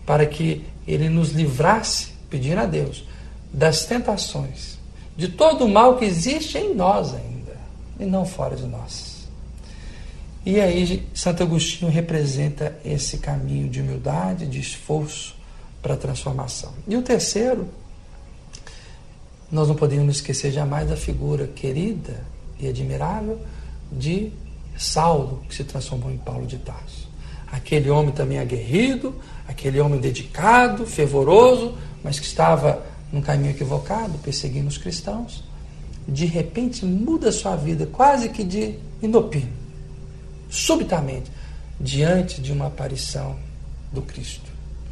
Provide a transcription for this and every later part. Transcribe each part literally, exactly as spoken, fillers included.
para que Ele nos livrasse, pedindo a Deus, das tentações, de todo o mal que existe em nós ainda, e não fora de nós. E aí Santo Agostinho representa esse caminho de humildade, de esforço para a transformação. E o terceiro, nós não podemos esquecer jamais da figura querida e admirável de Saulo, que se transformou em Paulo de Tarso. Aquele homem também aguerrido, aquele homem dedicado, fervoroso, mas que estava num caminho equivocado, perseguindo os cristãos, de repente muda sua vida quase que de inopino, subitamente, diante de uma aparição do Cristo.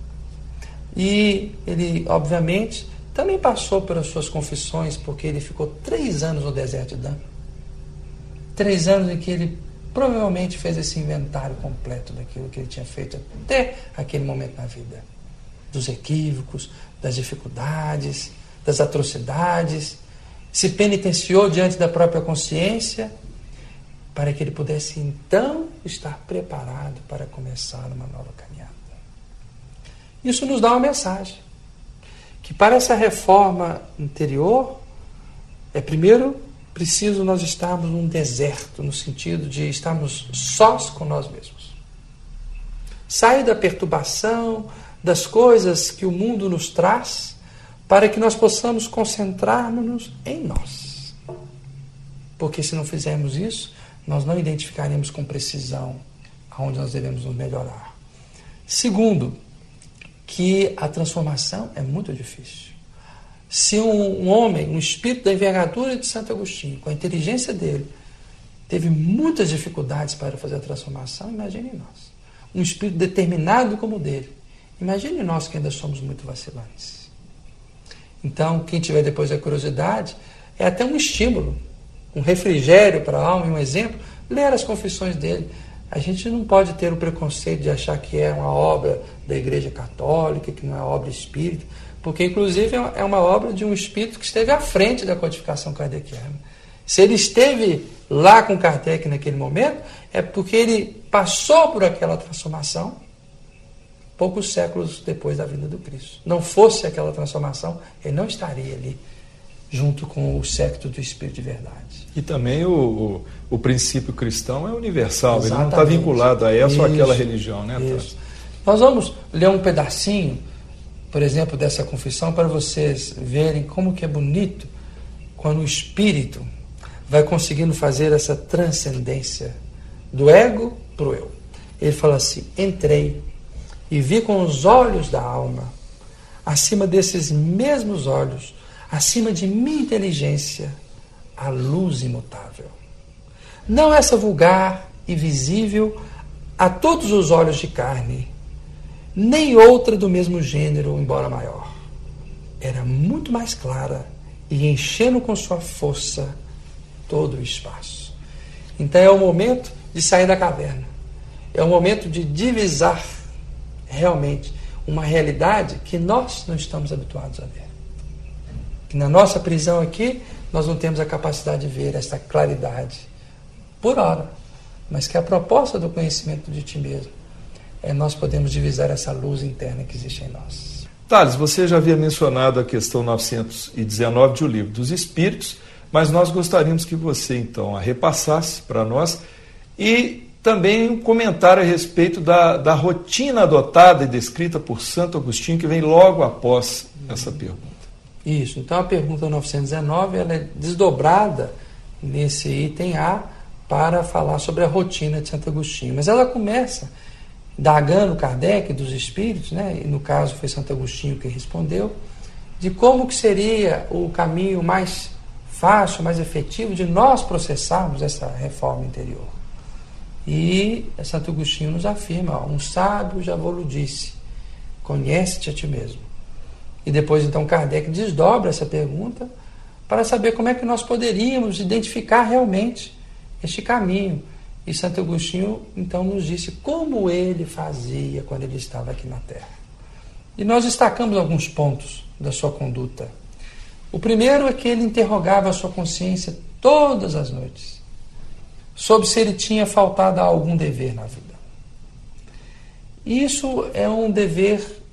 E ele, obviamente, também passou pelas suas confissões, porque ele ficou três anos no deserto de Dan. Três anos em que ele provavelmente fez esse inventário completo daquilo que ele tinha feito até aquele momento na vida. Dos equívocos, das dificuldades, das atrocidades. Se penitenciou diante da própria consciência, para que ele pudesse então estar preparado para começar uma nova caminhada. Isso nos dá uma mensagem, que para essa reforma interior, é primeiro preciso nós estarmos num deserto, no sentido de estarmos sós com nós mesmos. Sair da perturbação, das coisas que o mundo nos traz, para que nós possamos concentrar-nos em nós. Porque se não fizermos isso, nós não identificaremos com precisão aonde nós devemos nos melhorar. Segundo, que a transformação é muito difícil. Se um, um homem, um espírito da envergadura de Santo Agostinho, com a inteligência dele, teve muitas dificuldades para fazer a transformação, imagine nós. Um espírito determinado como o dele. Imagine nós que ainda somos muito vacilantes. Então, quem tiver depois a curiosidade, é até um estímulo, um refrigério para a alma e um exemplo, ler as confissões dele. A gente não pode ter o preconceito de achar que é uma obra da Igreja Católica, que não é obra espírita, porque, inclusive, é uma obra de um espírito que esteve à frente da codificação kardeciana. Se ele esteve lá com Kardec naquele momento, é porque ele passou por aquela transformação poucos séculos depois da vinda do Cristo. Não fosse aquela transformação, ele não estaria ali junto com o séquito do Espírito de verdade. E também o, o, o princípio cristão é universal, Exatamente. Ele não está vinculado a essa isso, ou aquela religião, né? Isso. Nós vamos ler um pedacinho, por exemplo, dessa confissão, para vocês verem como que é bonito quando o Espírito vai conseguindo fazer essa transcendência do ego para o eu. Ele fala assim: entrei e vi com os olhos da alma, acima desses mesmos olhos, acima de minha inteligência, a luz imutável. Não essa vulgar e visível a todos os olhos de carne, nem outra do mesmo gênero, embora maior. Era muito mais clara e enchendo com sua força todo o espaço. Então é o momento de sair da caverna. É o momento de divisar realmente uma realidade que nós não estamos habituados a ver. Que na nossa prisão aqui, nós não temos a capacidade de ver essa claridade por hora, mas que a proposta do conhecimento de ti mesmo é nós podemos divisar essa luz interna que existe em nós. Thales, você já havia mencionado a questão novecentos e dezenove de O Livro dos Espíritos, mas nós gostaríamos que você, então, a repassasse para nós e também um comentário a respeito da, da rotina adotada e descrita por Santo Agostinho, que vem logo após essa pergunta. Isso, então a pergunta novecentos e dezenove ela é desdobrada nesse item A para falar sobre a rotina de Santo Agostinho. Mas ela começa indagando Kardec dos espíritos, né? E no caso foi Santo Agostinho que respondeu, de como que seria o caminho mais fácil, mais efetivo de nós processarmos essa reforma interior. E Santo Agostinho nos afirma, ó, um sábio já vou-lo disse, conhece-te a ti mesmo. E depois, então, Kardec desdobra essa pergunta para saber como é que nós poderíamos identificar realmente este caminho. E Santo Agostinho, então, nos disse como ele fazia quando ele estava aqui na Terra. E nós destacamos alguns pontos da sua conduta. O primeiro é que ele interrogava a sua consciência todas as noites, sobre se ele tinha faltado a algum dever na vida. Isso é um dever